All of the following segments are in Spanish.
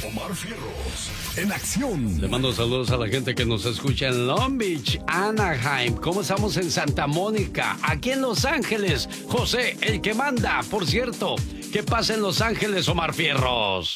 Omar Fierros, en acción. Le mando saludos a la gente que nos escucha en Long Beach, Anaheim. ¿Cómo estamos en Santa Mónica? Aquí en Los Ángeles, José, el que manda. Por cierto, ¿qué pasa en Los Ángeles, Omar Fierros?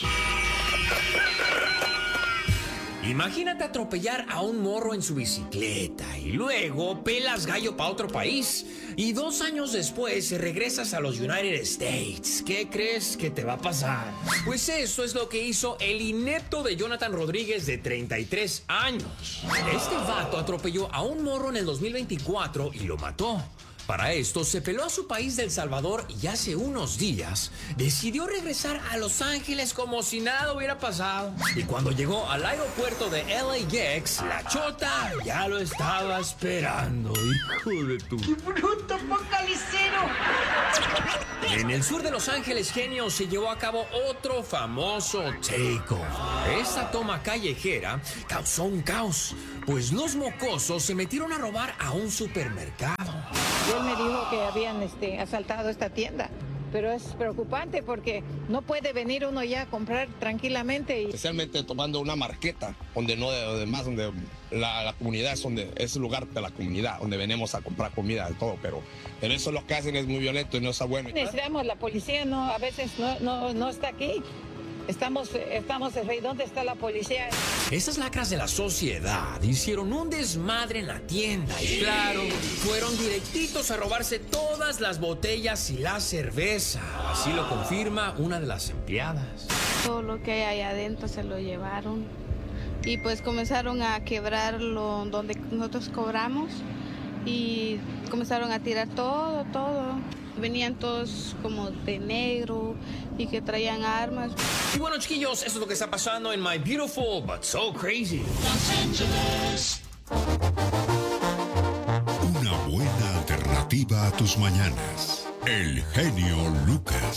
Imagínate atropellar a un morro en su bicicleta y luego pelas gallo para otro país. Y 2 años después regresas a los United States. ¿Qué crees que te va a pasar? Pues eso es lo que hizo el inepto de Jonathan Rodríguez, de 33 años. Este vato atropelló a un morro en el 2024 y lo mató. Para esto se peló a su país de El Salvador y hace unos días decidió regresar a Los Ángeles como si nada hubiera pasado. Y cuando llegó al aeropuerto de LAX, la chota ya lo estaba esperando. Hijo de tu... ¡Qué bruto, focalicero! En el sur de Los Ángeles, genio, se llevó a cabo otro famoso takeoff. Esta toma callejera causó un caos, pues los mocosos se metieron a robar a un supermercado. Y él me dijo que habían asaltado esta tienda. Pero es preocupante porque no puede venir uno ya a comprar tranquilamente. Especialmente tomando una marqueta, donde la comunidad es el lugar de la comunidad, donde venimos a comprar comida, de todo, pero eso lo que hacen es muy violento y no está bueno. Necesitamos, la policía a veces no está aquí. Estamos, ¿dónde está la policía? Esas lacras de la sociedad hicieron un desmadre en la tienda y claro, fueron directitos a robarse todas las botellas y la cerveza. Así lo confirma una de las empleadas. Todo lo que hay allá adentro se lo llevaron y pues comenzaron a quebrarlo donde nosotros cobramos y comenzaron a tirar todo. Venían todos como de negro y que traían armas. Y bueno, chiquillos, eso es lo que está pasando en My Beautiful But So Crazy Los Ángeles. Una buena alternativa a tus mañanas. El genio Lucas.